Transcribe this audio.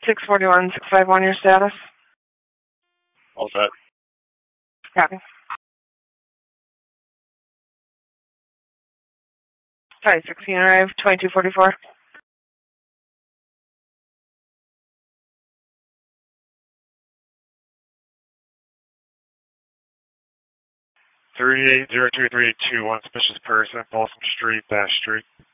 641, 651, your status? All set. Copy. 516 arrived, 2244. 380232, one suspicious person, Folsom Street, Bash Street.